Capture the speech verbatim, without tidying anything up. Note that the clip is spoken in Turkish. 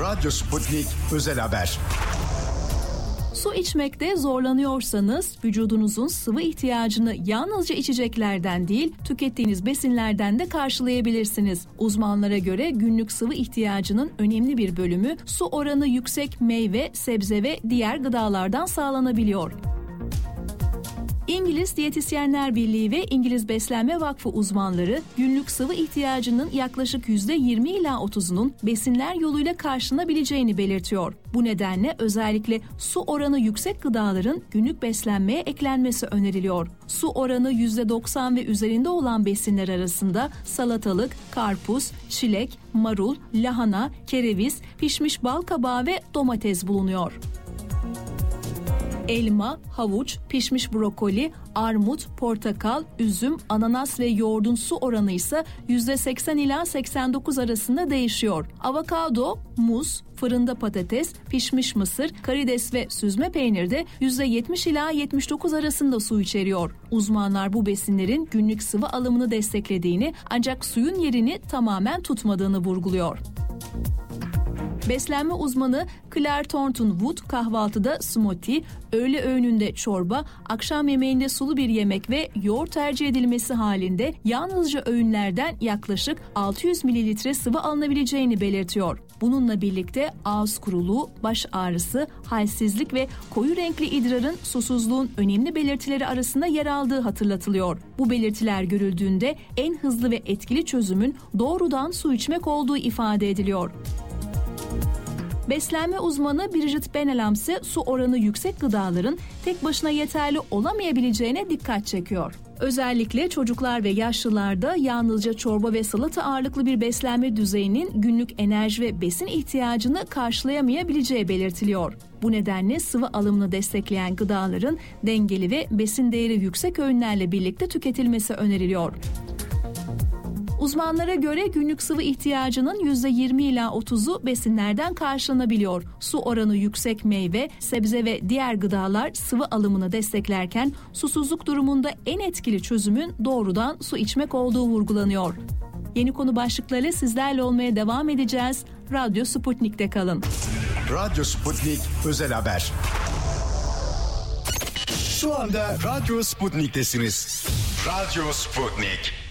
Radyo Sputnik Özel Haber. Su içmekte zorlanıyorsanız vücudunuzun sıvı ihtiyacını yalnızca içeceklerden değil, tükettiğiniz besinlerden de karşılayabilirsiniz. Uzmanlara göre günlük sıvı ihtiyacının önemli bir bölümü su oranı yüksek meyve, sebze ve diğer gıdalardan sağlanabiliyor. İngiliz Diyetisyenler Birliği ve İngiliz Beslenme Vakfı uzmanları günlük sıvı ihtiyacının yaklaşık yüzde yirmi ila otuzunun besinler yoluyla karşılanabileceğini belirtiyor. Bu nedenle özellikle su oranı yüksek gıdaların günlük beslenmeye eklenmesi öneriliyor. Su oranı yüzde doksan ve üzerinde olan besinler arasında salatalık, karpuz, çilek, marul, lahana, kereviz, pişmiş bal kabağı ve domates bulunuyor. Elma, havuç, pişmiş brokoli, armut, portakal, üzüm, ananas ve yoğurdun su oranı ise yüzde seksen ila seksen dokuz arasında değişiyor. Avokado, muz, fırında patates, pişmiş mısır, karides ve süzme peynir de yüzde yetmiş ila yetmiş dokuz arasında su içeriyor. Uzmanlar bu besinlerin günlük sıvı alımını desteklediğini ancak suyun yerini tamamen tutmadığını vurguluyor. Beslenme uzmanı Claire Thornton Wood kahvaltıda smoothie, öğle öğününde çorba, akşam yemeğinde sulu bir yemek ve yoğurt tercih edilmesi halinde yalnızca öğünlerden yaklaşık altı yüz mililitre sıvı alınabileceğini belirtiyor. Bununla birlikte ağız kuruluğu, baş ağrısı, halsizlik ve koyu renkli idrarın susuzluğun önemli belirtileri arasında yer aldığı hatırlatılıyor. Bu belirtiler görüldüğünde en hızlı ve etkili çözümün doğrudan su içmek olduğu ifade ediliyor. Beslenme uzmanı Bridget Benelam ise su oranı yüksek gıdaların tek başına yeterli olamayabileceğine dikkat çekiyor. Özellikle çocuklar ve yaşlılarda yalnızca çorba ve salata ağırlıklı bir beslenme düzeyinin günlük enerji ve besin ihtiyacını karşılayamayabileceği belirtiliyor. Bu nedenle sıvı alımını destekleyen gıdaların dengeli ve besin değeri yüksek öğünlerle birlikte tüketilmesi öneriliyor. Uzmanlara göre günlük sıvı ihtiyacının yüzde yirmi ila otuzu besinlerden karşılanabiliyor. Su oranı yüksek meyve, sebze ve diğer gıdalar sıvı alımını desteklerken susuzluk durumunda en etkili çözümün doğrudan su içmek olduğu vurgulanıyor. Yeni konu başlıklarıyla sizlerle olmaya devam edeceğiz. Radyo Sputnik'te kalın. Radyo Sputnik Özel Haber. Şu anda Radyo Sputnik'tesiniz. Radyo Sputnik.